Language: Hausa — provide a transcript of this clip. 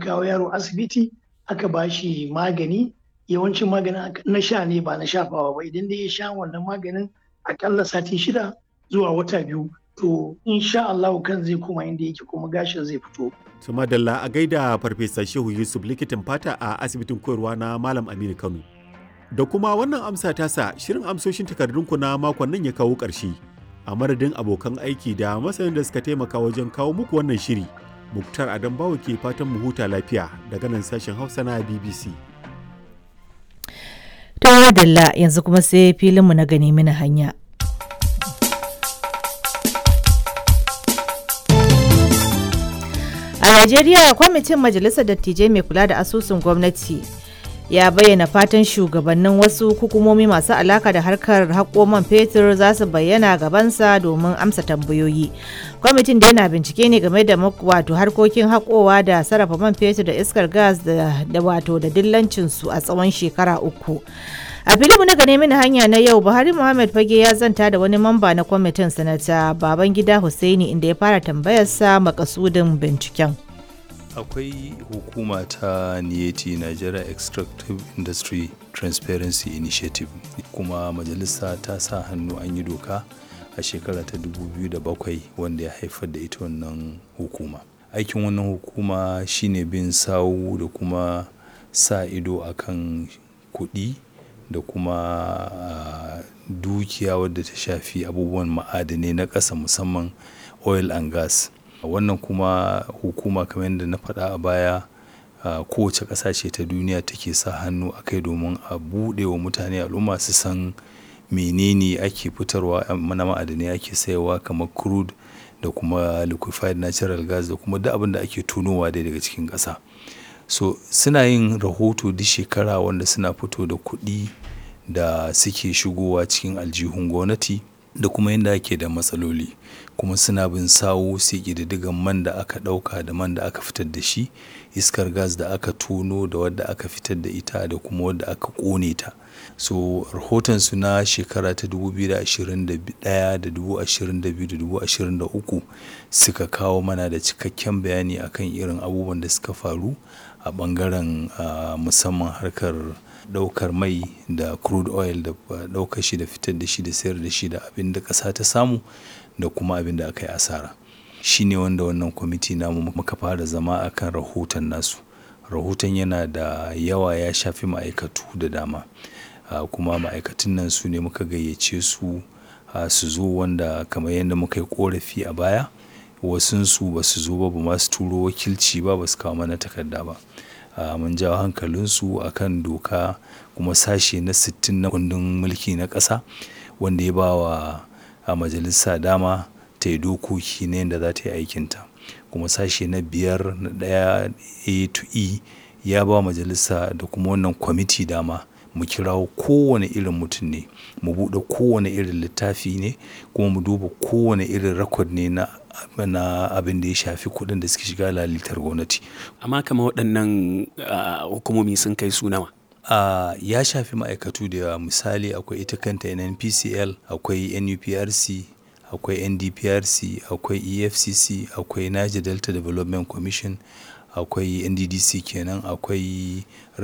kawo yaro asibiti aka ba shi magani, yawancin maganin na sha ne ba na shafawa ba. Idan dai ya sha wannan maganin akalla sati 6 zuwa wata 2 to insha Allahu kan zai koma inda yake kuma gashin zai fito. To madalla, a gaida Farfesa Shehu Yusuf, likitan fata a asibitin koyarwa na Malam Aminu Kano. Da kuma wannan amsa tasa, shirin amsoshin takardunku na makon nan ya kawo ƙarshe. A madadin abokan aiki da masanin da suka taimaka wajen kawo muku wannan shiri, Muktar Adam Bawo ke fatan mu huta lafiya daga nan sashen Hausa na BBC. To madalla, yanzu kuma sai filinmu na gani mini hanya. A Najeriya, kwamitin Majalisar Dattijai mai kula da asusun gwamnati ya bayyana fatan shugabannin wasu hukumomi masu alaka da harkar haƙo man fetur za su bayyana gabansa domin amsa tambayoyi. Kwamitin da yana bincike ne game da harkokin haƙowa da sarrafa man fetur da iskar gas da dillancinsu a tsawon shekara 3. A filimu na gane mini hanya na yau, Buhari Muhammad Fage ya zanta da wani mamba na kwamitin, Sanata Babangida Hussaini, inda ya fara tambayarsa makasudin binciken. Akwai hukuma ta NIETI, Nigeria Extractive Industry Transparency Initiative, kuma majalisa ta sa hannu an yi doka a shekara ta 2007 wanda ya haifar da ita wannan hukuma. Aikin wannan hukuma shine bin sawu da kuma sa ido akan kuɗi da kuma dukiya wadda ta shafi abubuwan ma'adanai na ƙasa, musamman oil and gas. Wannan kuma hukuma, kamar yadda na faɗa a baya, kowace ƙasa ce ta duniya take sa hannu a kai domin a buɗe wa mutane, al'umma su san menene ake fitarwa na ma'adanai ake sayarwa, kamar crude da kuma liquefied natural gas da kuma duk abin da ake tonowa daga cikin ƙasa. So suna yin rahoto duk shekara wanda suna fito da kuɗi da suke shigowa cikin aljihun gwamnati da kuma yadda ake da matsaloli, kuma suna bin sawu sai ƙididdigan man da aka ɗauka da man da aka fitar da shi, iskar gas da aka tono da wadda aka fitar da ita da kuma wadda aka ƙone ta. So rahotonsu na shekara ta 2021 da 2022 da 2023 suka kawo mana da cikakken bayani akan irin abubuwan da suka faru a ɓangaren musamman harkar ɗaukar mai da crude oil, da ɗaukar shi da fitar da shi da sayar da shi, da abin da ƙasa ta samu da kuma abin da aka yi asara. Shi ne wanda wannan kwamiti namu muka fara zama akan rahoton nasu. Rahoton yana da yawa, ya shafi ma'aikatu da dama, kuma ma'aikatan nan su ne muka gayyace su su zo, wanda kamar yadda muka yi ƙorafi a baya, wasunsu ba su zo ba ma su turo wakilci ba su kawo mana takarda ba. Mun jawo hankalinsu akan doka kuma sashe na 60 na kundin mulki na ƙasa, wanda ya ba wa majalisa dama ta yi dokoki na yadda za ta yi aikinta, kuma sashe na 5 na 1 A to E ya ba majalisa da kuma wannan kwamiti dama mu kirawo kowane irin mutum ne, mu buɗe kowane irin littafi ne, kuma mu duba kowane irin rakod ne na abin da ya shafi kuɗin da suke shiga lalitar gwamnati. Amma kama waɗannan hukumomi sun kai su nawa? Ya shafi ma'aikatu da yawa. Misali, akwai ita kanta NNPCL, akwai NUPRC, akwai NDPRC, akwai EFCC, akwai Niger Delta Development Commission, akwai NDDC kenan, akwai